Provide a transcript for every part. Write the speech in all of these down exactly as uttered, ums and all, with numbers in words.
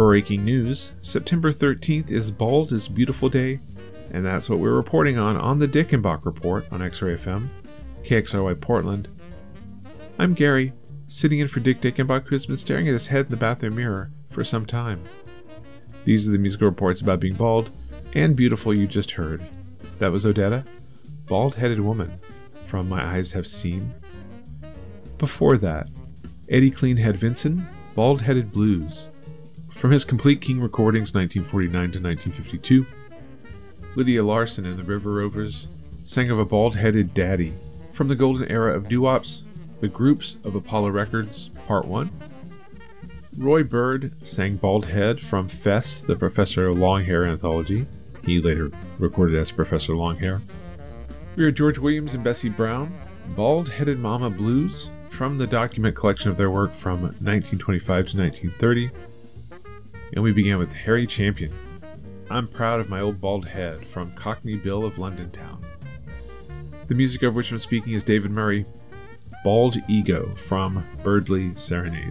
breaking news, September thirteenth is Bald is Beautiful Day, and that's what we're reporting on on the Dickenbach Report on X-Ray F M, K X R Y Portland. I'm Gary, sitting in for Dick Dickenbach, who has been staring at his head in the bathroom mirror for some time. These are the musical reports about being bald and beautiful you just heard. That was Odetta, Bald-Headed Woman, from My Eyes Have Seen. Before that, Eddie Cleanhead Vinson, Bald-Headed Blues, from his Complete King Recordings nineteen forty-nine to nineteen fifty-two. Lydia Larson and the River Rovers sang of a bald-headed daddy, from the golden era of doo-wops, the groups of Apollo Records, Part one. Roy Bird sang Bald Head from Fess, the Professor Longhair anthology. He later recorded as Professor Longhair. We heard George Williams and Bessie Brown, Bald-Headed Mama Blues, from the document collection of their work from nineteen twenty-five to nineteen thirty. And we began with Harry Champion, I'm Proud of My Old Bald Head, from Cockney Bill of London Town. The music of which I'm speaking is David Murray, Bald Ego, from Birdley Serenade.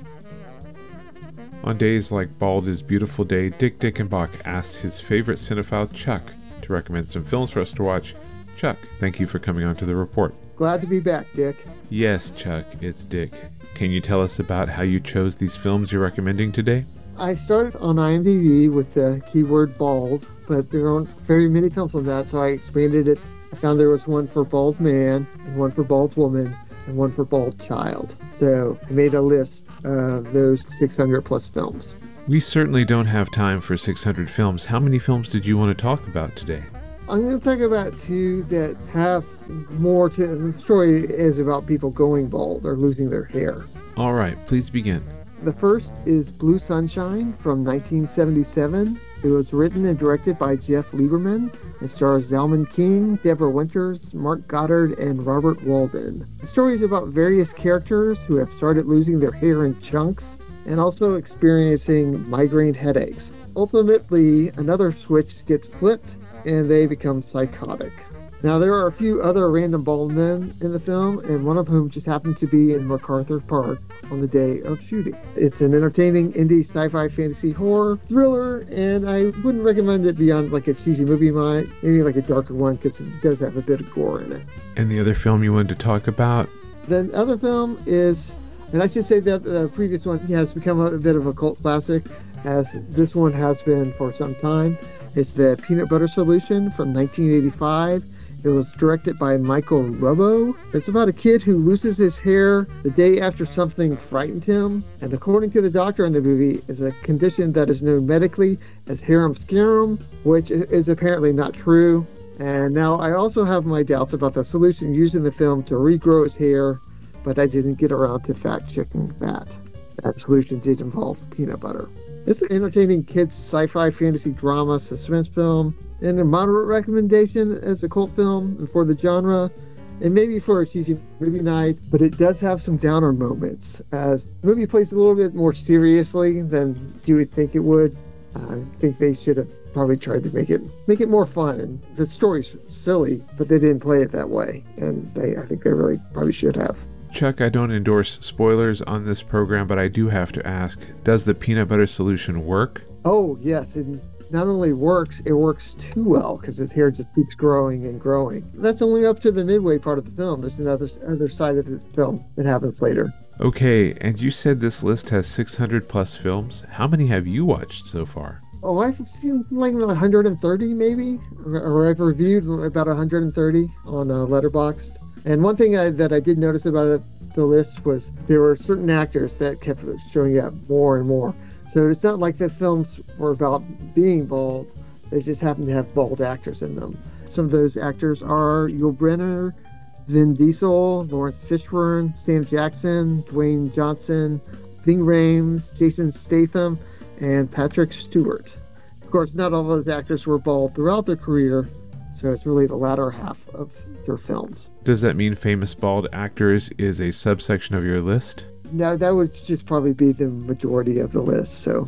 On days like Bald is Beautiful Day, Dick Dickenbach asks his favorite cinephile Chuck to recommend some films for us to watch. Chuck, thank you for coming on to the report. Glad to be back, Dick. Yes, Chuck, it's Dick. Can you tell us about how you chose these films you're recommending today? I started on IMDb with the keyword bald, but there aren't very many films on that, so I expanded it. I found there was one for bald man, and one for bald woman, and one for bald child. So I made a list of those six hundred plus films. We certainly don't have time for six hundred films. How many films did you want to talk about today? I'm going to talk about two that have more to the story is about people going bald or losing their hair. All right, please begin. The first is Blue Sunshine from nineteen seventy-seven. It was written and directed by Jeff Lieberman. It stars Zalman King, Deborah Winters, Mark Goddard, and Robert Walden. The story is about various characters who have started losing their hair in chunks and also experiencing migraine headaches. Ultimately, another switch gets flipped and they become psychotic. Now, there are a few other random bald men in the film, and one of whom just happened to be in MacArthur Park on the day of shooting. It's an entertaining indie sci-fi fantasy horror thriller, and I wouldn't recommend it beyond like a cheesy movie night, maybe like a darker one, because it does have a bit of gore in it. And the other film you wanted to talk about? The other film is, and I should say that the previous one has become a bit of a cult classic, as this one has been for some time. It's The Peanut Butter Solution from nineteen eighty-five. It was directed by Michael Rubbo. It's about a kid who loses his hair the day after something frightened him, and according to the doctor in the movie, is a condition that is known medically as harum scarum, which is apparently not true. And now I also have my doubts about the solution used in the film to regrow his hair, but I didn't get around to fact-checking that. That solution did involve peanut butter. It's an entertaining kids sci-fi fantasy drama suspense film, and a moderate recommendation as a cult film and for the genre, and maybe for a cheesy movie night, but it does have some downer moments, as the movie plays a little bit more seriously than you would think it would. I think they should have probably tried to make it make it more fun, and the story's silly, but they didn't play it that way, and they I think they really probably should have. Chuck, I don't endorse spoilers on this program, but I do have to ask, does the peanut butter solution work? Oh, yes, and not only works, it works too well because his hair just keeps growing and growing. That's only up to the midway part of the film. There's another other side of the film that happens later. Okay, and you said this list has six hundred plus films. How many have you watched so far? Oh, I've seen like one hundred thirty maybe, or I've reviewed about one hundred thirty on uh, Letterboxd. And one thing I, that I did notice about it, the list was there were certain actors that kept showing up more and more. So it's not like the films were about being bald. They just happen to have bald actors in them. Some of those actors are Yul Brynner, Vin Diesel, Lawrence Fishburne, Sam Jackson, Dwayne Johnson, Ving Rhames, Jason Statham, and Patrick Stewart. Of course, not all those actors were bald throughout their career, so it's really the latter half of their films. Does that mean famous bald actors is a subsection of your list? No, that would just probably be the majority of the list. So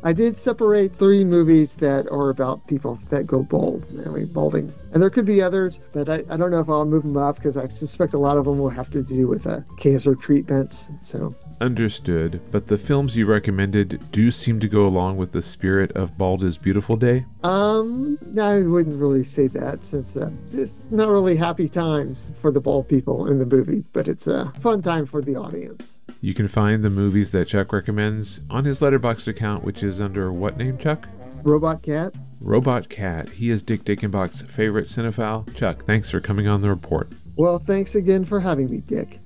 I did separate three movies that are about people that go bald. I mean, balding. And there could be others, but I, I don't know if I'll move them up because I suspect a lot of them will have to do with uh, cancer treatments. So Understood, but the films you recommended do seem to go along with the spirit of Bald is Beautiful Day? Um, I wouldn't really say that since uh, it's not really happy times for the bald people in the movie, but it's a fun time for the audience. You can find the movies that Chuck recommends on his Letterboxd account, which is under what name, Chuck? Robot Cat. Robot Cat. He is Dick Dickenbach's favorite cinephile. Chuck, thanks for coming on the report. Well, thanks again for having me, Dick.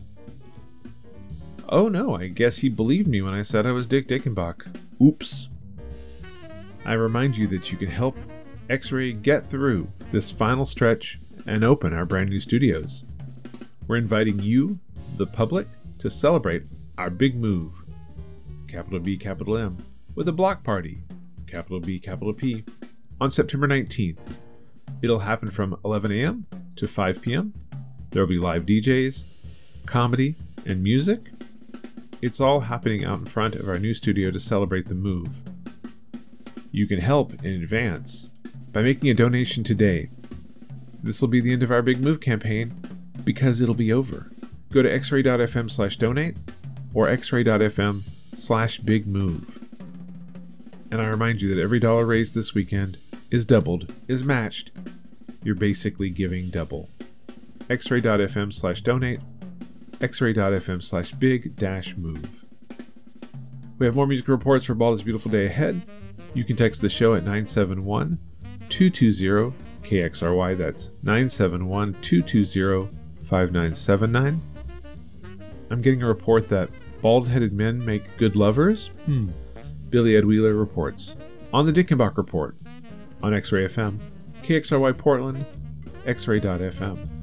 Oh no, I guess he believed me when I said I was Dick Dickenbach. Oops. I remind you that you can help X-Ray get through this final stretch and open our brand new studios. We're inviting you, the public, to celebrate our big move, capital B, capital M, with a block party, capital B, capital P, on September nineteenth. It'll happen from eleven a.m. to five p.m. There'll be live D Js, comedy, and music. It's all happening out in front of our new studio to celebrate the move. You can help in advance by making a donation today. This will be the end of our big move campaign because it'll be over. Go to xray.fm slash donate or xray.fm slash big move. And I remind you that every dollar raised this weekend is doubled, is matched. You're basically giving double. xray.fm slash donate xray.fm slash big dash move. We have more music reports for Bald is Beautiful Day ahead. You can text the show at nine seven one, two two zero, K X R Y. That's nine seven one, two two zero, five nine seven nine. I'm getting a report that bald-headed men make good lovers? Hmm. Billy Ed Wheeler reports. On the Dickenbach Report. On X-Ray F M. K X R Y Portland. X ray dot f m.